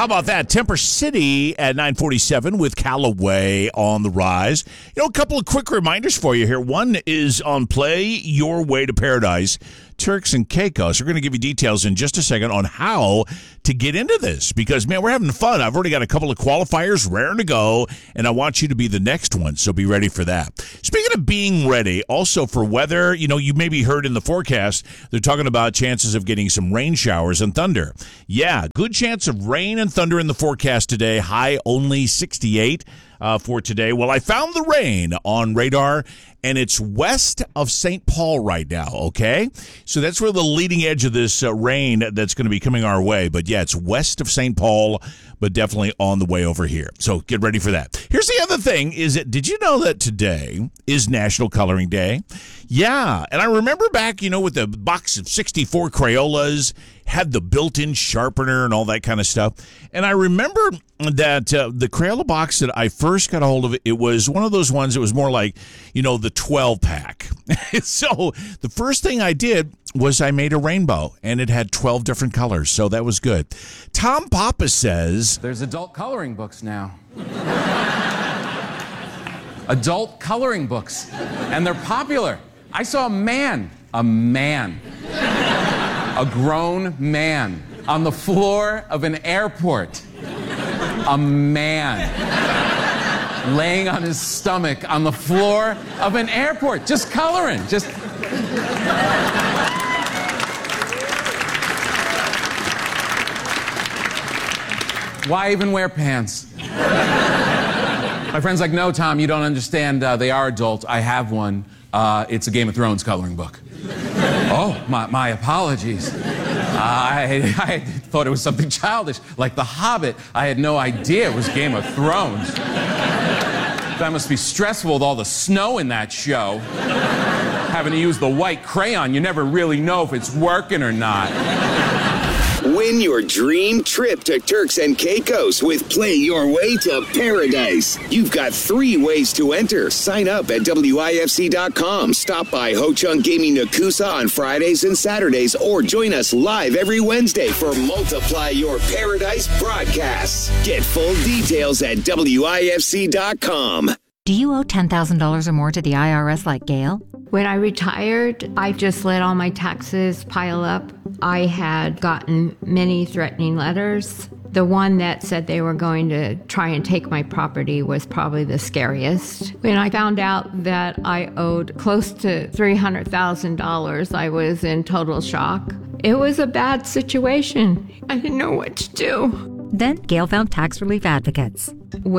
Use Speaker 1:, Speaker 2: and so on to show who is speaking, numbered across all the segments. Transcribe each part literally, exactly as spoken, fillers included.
Speaker 1: How about that? Temper City at nine forty-seven with Callaway on the rise. You know, a couple of quick reminders for you here. One is on Play Your Way to Paradise. Turks and Caicos. We're going to give you details in just a second on how to get into this because, man, we're having fun. I've already got a couple of qualifiers raring to go, and I want you to be the next one, so be ready for that. Speaking of being ready, also for weather, you know, you maybe heard in the forecast, they're talking about chances of getting some rain showers and thunder. Yeah, good chance of rain and thunder in the forecast today. High only sixty-eight. Uh, for today. Well, I found the rain on radar, and it's west of Saint Paul right now, okay? So that's where the leading edge of this uh, rain that's going to be coming our way. But, yeah, it's west of Saint Paul, but definitely on the way over here. So get ready for that. Here's the other thing is that did you know that today is National Coloring Day? Yeah, and I remember back, you know, with the box of sixty-four Crayolas, had the built-in sharpener and all that kind of stuff. And I remember that uh, the Crayola box that I first got a hold of, it was one of those ones that was more like, you know, the twelve-pack. So the first thing I did was I made a rainbow, and it had twelve different colors, so that was good. Tom Papa says...
Speaker 2: There's adult coloring books now. Adult coloring books. And they're popular. I saw a man, a man, a grown man on the floor of an airport. A man laying on his stomach on the floor of an airport, just coloring, just... Why even wear pants? My friend's like, no, Tom, you don't understand. Uh, they are adult. I have one. Uh, it's a Game of Thrones coloring book. Oh, my, my apologies. I, I thought it was something childish, like The Hobbit. I had no idea it was Game of Thrones. That must be stressful with all the snow in that show. Having to use the white crayon, you never really know if it's working or not.
Speaker 3: Win your dream trip to Turks and Caicos with Play Your Way to Paradise. You've got three ways to enter. Sign up at W I F C dot com. Stop by Ho Chunk Gaming Nakusa on Fridays and Saturdays, or join us live every Wednesday for Multiply Your Paradise broadcasts. Get full details at W I F C dot com.
Speaker 4: Do you owe ten thousand dollars or more to the I R S like Gail?
Speaker 5: When I retired, I just let all my taxes pile up. I had gotten many threatening letters. The one that said they were going to try and take my property was probably the scariest. When I found out that I owed close to three hundred thousand dollars, I was in total shock. It was a bad situation. I didn't know what to do.
Speaker 4: Then Gail found Tax Relief Advocates.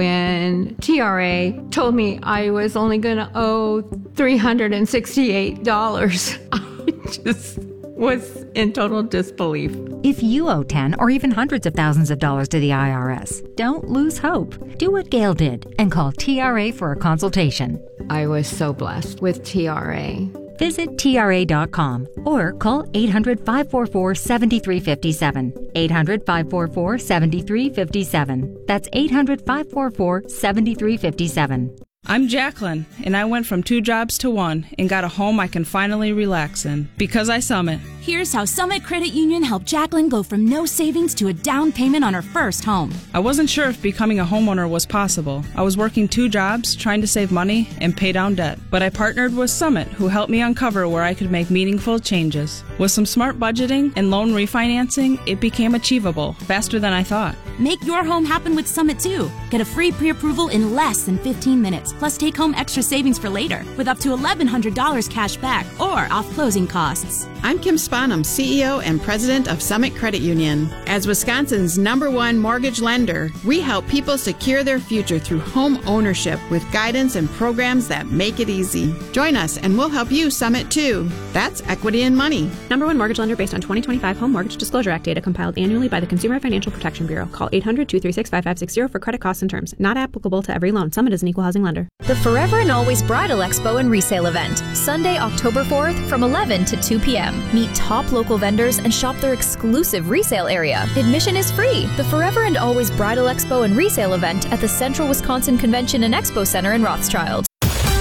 Speaker 5: When T R A told me I was only going to owe three hundred sixty-eight dollars, I just was in total disbelief.
Speaker 4: If you owe ten or even hundreds of thousands of dollars to the I R S, don't lose hope. Do what Gail did and call T R A for a consultation.
Speaker 5: I was so blessed with T R A.
Speaker 4: Visit T R A dot com or call eight hundred, five four four, seven three five seven. eight hundred, five four four, seven three five seven. That's eight hundred, five four four, seven three five seven.
Speaker 6: I'm Jacqueline, and I went from two jobs to one and got a home I can finally relax in because I Summit.
Speaker 7: Here's how Summit Credit Union helped Jacqueline go from no savings to a down payment on her first home.
Speaker 6: I wasn't sure if becoming a homeowner was possible. I was working two jobs, trying to save money and pay down debt. But I partnered with Summit, who helped me uncover where I could make meaningful changes. With some smart budgeting and loan refinancing, it became achievable faster than I thought.
Speaker 7: Make your home happen with Summit, too. Get a free pre-approval in less than fifteen minutes, plus take home extra savings for later with up to eleven hundred dollars cash back or off closing costs.
Speaker 8: I'm Kim Spanum, C E O and President of Summit Credit Union. As Wisconsin's number one mortgage lender, we help people secure their future through home ownership with guidance and programs that make it easy. Join us and we'll help you Summit too. That's equity in money.
Speaker 9: Number one mortgage lender based on twenty twenty-five Home Mortgage Disclosure Act data compiled annually by the Consumer Financial Protection Bureau. Call eight hundred, two three six, five five six zero for credit costs and terms. Not applicable to every loan. Summit is an equal housing lender.
Speaker 10: The Forever and Always Bridal Expo and Resale event, Sunday, October fourth from eleven to two p.m. Meet top local vendors and shop their exclusive resale area. Admission is free. The Forever and Always Bridal Expo and Resale event at the Central Wisconsin Convention and Expo Center in Rothschild.